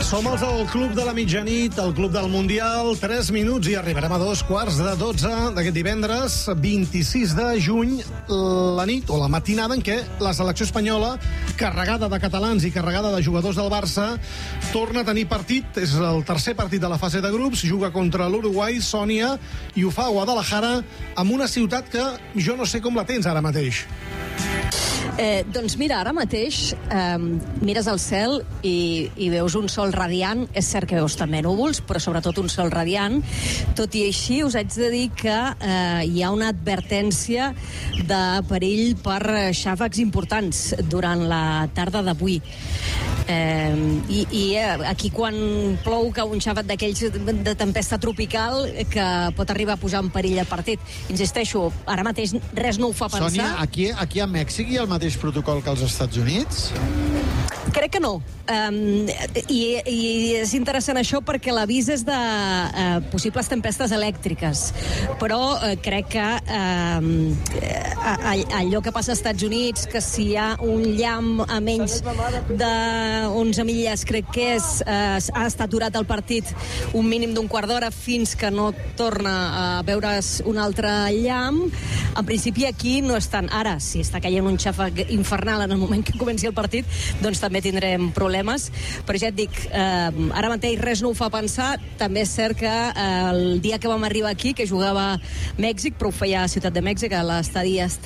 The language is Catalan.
Som els del Club de la Mitjanit, el Club del Mundial. 3 minuts i arribarem a 2:15 d'aquest divendres, 26 de juny, la nit o la matinada en què la selecció espanyola, carregada de catalans i carregada de jugadors del Barça, torna a tenir partit. És el tercer partit de la fase de grups. Juga contra l'Uruguai, Sònia, i ho fa a Guadalajara, amb una ciutat que jo no sé com la tens ara mateix. Doncs mira, ara mateix mires al cel i veus un sol radiant. És cert que veus també núvols, però sobretot un sol radiant. Tot i així, us haig de dir que hi ha una advertència de perill per xàfecs importants durant la tarda d'avui. I aquí quan plou cau un xàfec d'aquells de tempesta tropical que pot arribar a posar en perill el partit. Insisteixo, ara mateix res no ho fa pensar. Sònia, aquí a Mèxic hi ha el mateix protocol que als Estats Units? Crec que no. I és interessant això perquè l'avís és de possibles tempestes elèctriques, però crec que allò que passa als Estats Units, que si hi ha un llamp a menys de 11 milles, crec que ha estat aturat el partit un mínim d'un quart d'hora fins que no torna a veure's un altre llamp. En principi aquí no és tant. Ara, si està caient un xàfec infernal en el moment que comenci el partit, doncs també tindrem problemes. Però ja et dic, ara mateix res no ho fa pensar. També és cert que el dia que vam arribar aquí, que jugava Mèxic, però ho feia a Ciutat de Mèxic, a l'estadi